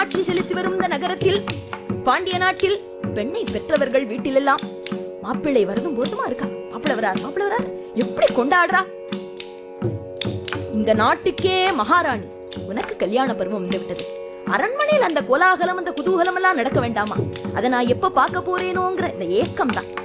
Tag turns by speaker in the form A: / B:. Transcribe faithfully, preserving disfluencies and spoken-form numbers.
A: ஆட்சி செலுத்தி வரும் இந்த நகரத்தில், பாண்டிய நாட்டில் பெண்ணை பெற்றவர்கள் வீட்டிலெல்லாம் மாப்பிள்ளை வரதும் போதுமா இருக்கா. மாப்பிள்ளை வரார், மாப்பிள்ளை வரார், எப்படி கொண்டாடுறா. இந்த நாட்டுக்கே மகாராணி, உனக்கு கல்யாண பருவம் வந்து விட்டது. அரண்மனையில் அந்த கோலாகலம், அந்த குதூகலம் எல்லாம் நடக்க வேண்டாமா? அதை நான் எப்ப பார்க்க போறேனோங்கிற இந்த ஏக்கம் தான்.